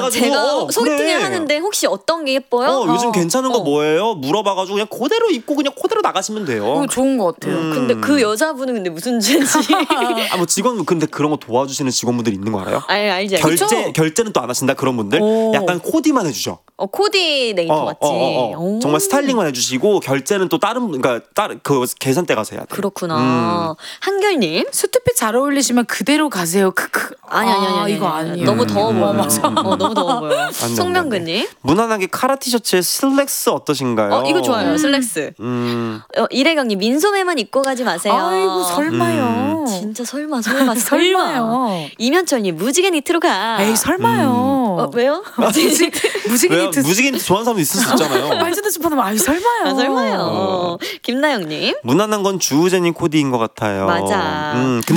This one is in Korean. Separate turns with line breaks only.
그래가지고
제가 소개팅을
그래.
하는데 혹시 어떤 게 예뻐요?
요즘 괜찮은 거 뭐예요? 물어봐가지고 그냥 그대로 입고 그냥 그대로 나가시면 돼요.
좋은 것 같아요.
근데 그 여자분은 근데 무슨 죄인지.
뭐 직원 근데 그런 거 도와주시는 직원분들 있는 거 알아요?
알지.
결제는 또 안 하신다 그런 분들. 약간 코디만 해주죠.
코디네이터 맞지.
정말 스타일링만 해주시고 결제는 또 다른 그 계산대 가서 해야 돼.
그렇구나. 한결님
수트핏 잘 어울리시면 그대로 가세요. 크크.
아니
이거 아니에요.
너무 더워 보여. 너무 더워 보여. 송명근님
무난하게 카라 티셔츠에 슬랙스 어떠신가요?
이거 좋아요. 슬랙스. 이래경님 민소매만 입고 가지 마세요.
아이고 설마요.
진짜 설마.
설마요.
이면철님 무지개 니트로 가.
에이 설마요.
왜요?
무지개 니트.
무지개 니트 좋아하는 사람도 있을 수 있잖아요.
말투도 싶어도 아이 설마요.
설마요. 김나영님
무난한 건 주우재님 코디인 것 같아요.
맞아.
근데